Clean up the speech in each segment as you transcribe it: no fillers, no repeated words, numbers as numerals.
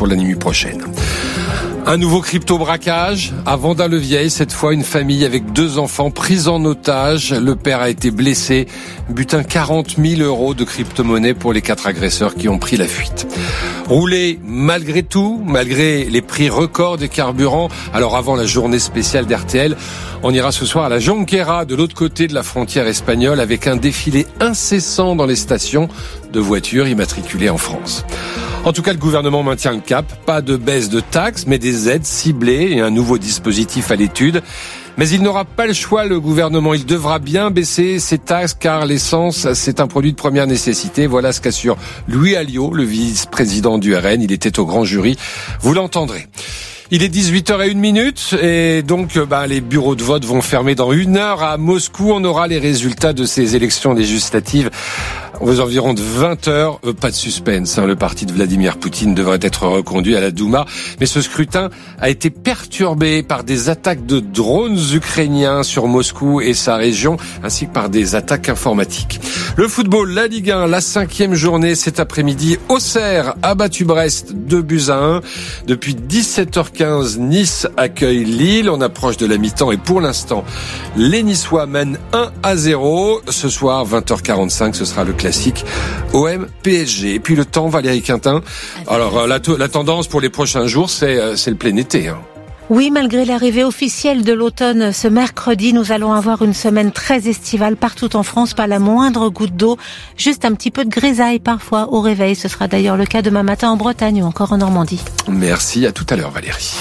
pour la nuit prochaine. Un nouveau crypto-braquage à Vendin-le-Vieil. Cette fois, une famille avec 2 enfants pris en otage. Le père a été blessé. Butin 40 000 € de crypto-monnaie pour les 4 agresseurs qui ont pris la fuite. Rouler malgré tout, malgré les prix records des carburants. Alors avant la journée spéciale d'RTL, on ira ce soir à la Jonquera, de l'autre côté de la frontière espagnole, avec un défilé incessant dans les stations de voitures immatriculées en France. En tout cas, le gouvernement maintient le cap. Pas de baisse de taxes, mais des aides ciblées et un nouveau dispositif à l'étude. Mais il n'aura pas le choix, le gouvernement. Il devra bien baisser ses taxes car l'essence, c'est un produit de première nécessité. Voilà ce qu'assure Louis Alliot, le vice-président du RN. Il était au grand jury. Vous l'entendrez. Il est 18h01 et donc les bureaux de vote vont fermer dans 1 heure à Moscou. On aura les résultats de ces élections législatives aux environs de 20h. Pas de suspense, le parti de Vladimir Poutine devrait être reconduit à la Douma. Mais ce scrutin a été perturbé par des attaques de drones ukrainiens sur Moscou et sa région, ainsi que par des attaques informatiques. Le football, la Ligue 1, la 5e journée cet après-midi. Auxerre a battu Brest 2-1. Depuis 17h15, Nice accueille Lille. On approche de la mi-temps et pour l'instant, les Niçois mènent 1-0. Ce soir, 20h45, ce sera le classique OM PSG. Et puis le temps, Valérie Quintin. Alors la tendance pour les prochains jours, c'est le plein été. Oui, malgré l'arrivée officielle de l'automne ce mercredi, nous allons avoir une semaine très estivale partout en France, pas la moindre goutte d'eau, juste un petit peu de grisaille parfois au réveil. Ce sera d'ailleurs le cas demain matin en Bretagne ou encore en Normandie. Merci, à tout à l'heure Valérie.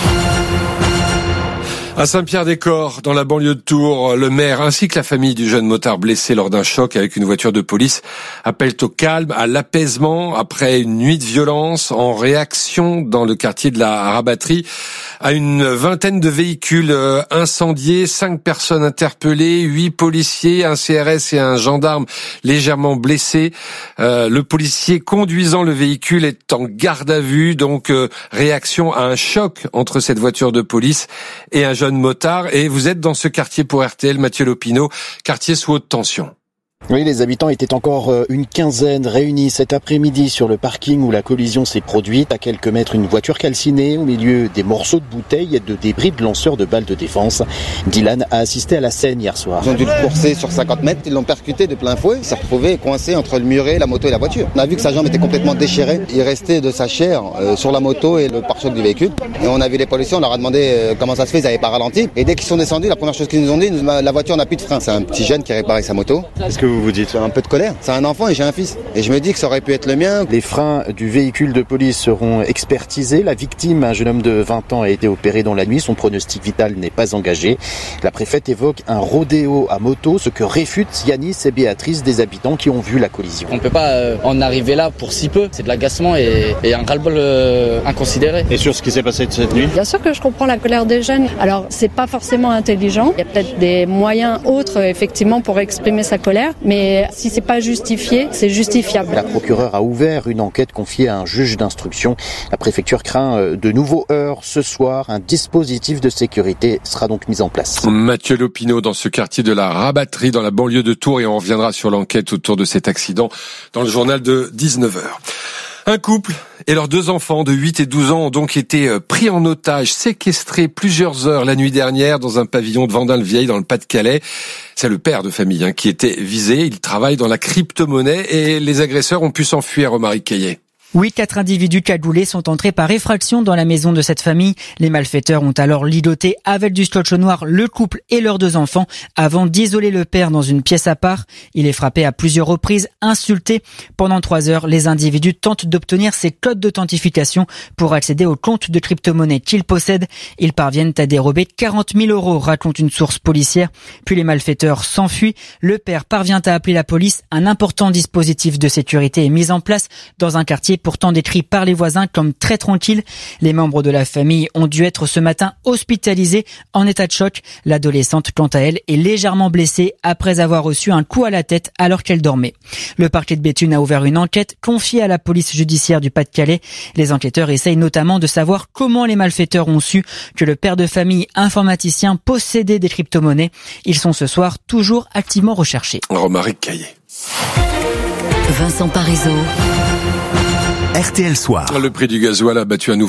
À Saint-Pierre-des-Corps, dans la banlieue de Tours, le maire ainsi que la famille du jeune motard blessé lors d'un choc avec une voiture de police appellent au calme, à l'apaisement après une nuit de violence en réaction dans le quartier de la Rabatterie à une vingtaine de véhicules incendiés, 5 personnes interpellées, 8 policiers, un CRS et un gendarme légèrement blessés. Le policier conduisant le véhicule est en garde à vue, donc réaction à un choc entre cette voiture de police et un jeune motard. Et vous êtes dans ce quartier pour RTL, Mathieu Lopineau, quartier sous haute tension. Oui, les habitants étaient encore une quinzaine réunis cet après-midi sur le parking où la collision s'est produite. À quelques mètres, une voiture calcinée au milieu des morceaux de bouteilles et de débris de lanceurs de balles de défense. Dylan a assisté à la scène hier soir. Ils ont dû le courser sur 50 mètres, ils l'ont percuté de plein fouet. Il s'est retrouvé coincé entre le muret, la moto et la voiture. On a vu que sa jambe était complètement déchirée. Il restait de sa chair sur la moto et le pare-choc du véhicule. Et on a vu les policiers, on leur a demandé comment ça se fait, ils n'avaient pas ralenti. Et dès qu'ils sont descendus, la première chose qu'ils nous ont dit, la voiture n'a plus de frein. C'est un petit jeune qui réparait sa moto. Est-ce que vous dites un peu de colère. C'est un enfant et j'ai un fils. Et je me dis que ça aurait pu être le mien. Les freins du véhicule de police seront expertisés. La victime, un jeune homme de 20 ans, a été opéré dans la nuit. Son pronostic vital n'est pas engagé. La préfète évoque un rodéo à moto, ce que réfutent Yanis et Béatrice, des habitants qui ont vu la collision. On ne peut pas en arriver là pour si peu. C'est de l'agacement et un ras-le-bol inconsidéré. Et sur ce qui s'est passé cette nuit ? Bien sûr que je comprends la colère des jeunes. Alors, c'est pas forcément intelligent. Il y a peut-être des moyens autres, effectivement, pour exprimer sa colère. Mais si c'est pas justifié, c'est justifiable. La procureure a ouvert une enquête confiée à un juge d'instruction. La préfecture craint de nouveaux heurts ce soir. Un dispositif de sécurité sera donc mis en place. Mathieu Lopineau dans ce quartier de la Rabatterie, dans la banlieue de Tours, et on reviendra sur l'enquête autour de cet accident dans le journal de 19h. Un couple et leurs 2 enfants de 8 et 12 ans ont donc été pris en otage, séquestrés plusieurs heures la nuit dernière dans un pavillon de Vendin-le-Vieil dans le Pas-de-Calais. C'est le père de famille qui était visé. Il travaille dans la crypto-monnaie et les agresseurs ont pu s'enfuir, Romaric Caillet. Oui, 4 individus cagoulés sont entrés par effraction dans la maison de cette famille. Les malfaiteurs ont alors ligoté avec du scotch noir le couple et leurs 2 enfants avant d'isoler le père dans une pièce à part. Il est frappé à plusieurs reprises, insulté. Pendant 3 heures, les individus tentent d'obtenir ses codes d'authentification pour accéder au compte de crypto-monnaie qu'ils possèdent. Ils parviennent à dérober 40 000 €, raconte une source policière. Puis les malfaiteurs s'enfuient. Le père parvient à appeler la police. Un important dispositif de sécurité est mis en place dans un quartier pourtant décrit par les voisins comme très tranquille. Les membres de la famille ont dû être ce matin hospitalisés en état de choc. L'adolescente, quant à elle, est légèrement blessée après avoir reçu un coup à la tête alors qu'elle dormait. Le parquet de Béthune a ouvert une enquête confiée à la police judiciaire du Pas-de-Calais. Les enquêteurs essayent notamment de savoir comment les malfaiteurs ont su que le père de famille informaticien possédait des crypto-monnaies. Ils sont ce soir toujours activement recherchés. Romaric Caillet. Vincent Parisot. RTL Soir. Le prix du gasoil a battu à nouveau